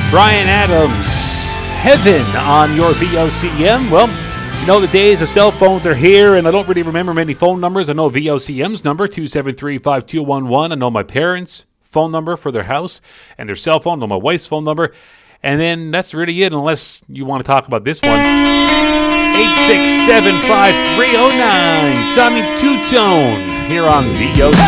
Bryan Adams, Heaven on your VOCM. Well, you know the days of cell phones are here, and I don't really remember many phone numbers. I know VOCM's number, 273-5211. I know my parents' phone number for their house and their cell phone. I know my wife's phone number. And then that's really it, unless you want to talk about this one. 867-5309. Tommy Two-Tone here on VOCM.